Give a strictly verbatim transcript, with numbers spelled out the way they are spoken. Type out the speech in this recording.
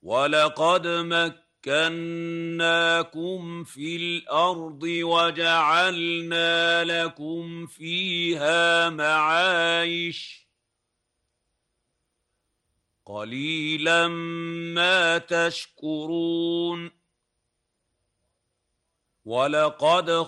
وَلَقَدْ مَكَّنَّاكُمْ فِي الْأَرْضِ وَجَعَلْنَا لَكُمْ فِيهَا مَعَايِشَ قَلِيلًا مَا تَشْكُرُونَ وَلَقَدْ